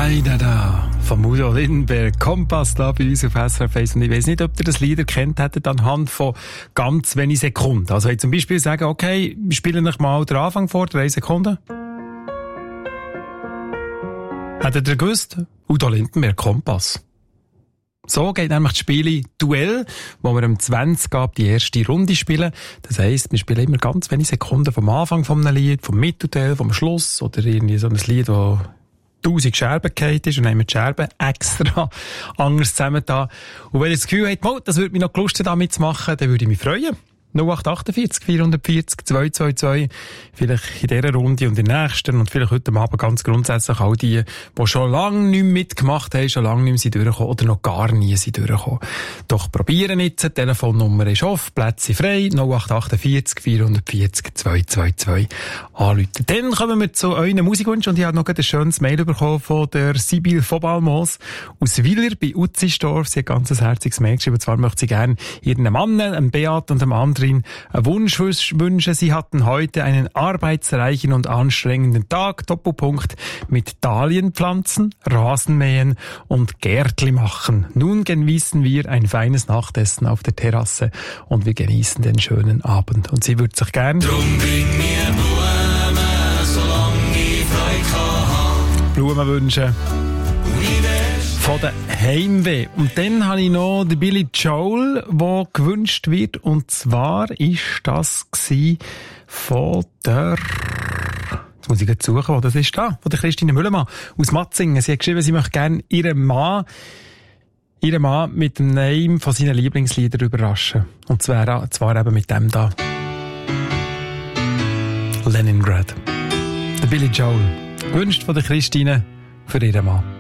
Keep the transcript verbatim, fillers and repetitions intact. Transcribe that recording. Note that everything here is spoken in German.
Ai da da, von Udo Lindenberg, Kompass da bei uns auf S R F eins. Und ich weiss nicht, ob ihr das Lied erkannt hättet anhand von ganz wenigen Sekunden. Also wenn ich zum Beispiel sagen, okay, wir spielen euch mal den Anfang vor, drei Sekunden. Hättet ihr gewusst? Udo Lindenberg, Kompass. So geht nämlich das Spiel Duell, wo wir am zwanzig ab die erste Runde spielen. Das heisst, wir spielen immer ganz wenige Sekunden vom Anfang von einem Lied, vom Mittelteil, vom Schluss oder irgendwie so ein Lied, das tausend Scherben gefallen ist und dann haben wir die Scherben extra anders zusammengetan. Und wenn ihr das Gefühl habt, oh, das würde mich noch gelustet damit zu machen, dann würde ich mich freuen. null acht acht vier vier vier null zwei zwei zwei. Vielleicht in dieser Runde und in der nächsten und vielleicht heute Abend ganz grundsätzlich all die, die schon lange nicht mehr mitgemacht haben, schon lange nicht mehr durchgekommen oder noch gar nie sind durchgekommen. Doch probieren jetzt. Die Telefonnummer ist offen, Plätze frei. null acht acht vier vier vier vier zwei zwei zwei anrufen. Dann kommen wir zu euren Musikwünschen und ich habe noch ein schönes Mail bekommen von der Sibyl von Balmos aus Willer bei Utzisdorf. Sie hat ein ganz herziges Mail geschrieben. Und zwar möchte sie gerne ihren Mann, einem Beat und einem anderen einen Wunsch wünschen. Sie hatten heute einen arbeitsreichen und anstrengenden Tag. Doppelpunkt mit Dahlienpflanzen, Rasenmähen und Gärtli machen. Nun genießen wir ein feines Nachtessen auf der Terrasse und wir genießen den schönen Abend. Und sie würde sich gern Drum bring mir Blumen, solange ich Freude habe. Blumen wünschen. Von der Heimweh. Und dann habe ich noch den Billy Joel, der gewünscht wird. Und zwar ist das von der... Jetzt muss ich jetzt suchen, wo das ist da. Von der Christine Müllermann aus Matzingen. Sie hat geschrieben, sie möchte gerne ihren Mann, ihren Mann mit dem Namen von seinen Lieblingsliedern überraschen. Und zwar, zwar eben mit dem da. Leningrad. Der Billy Joel. Gewünscht von der Christine für ihren Mann.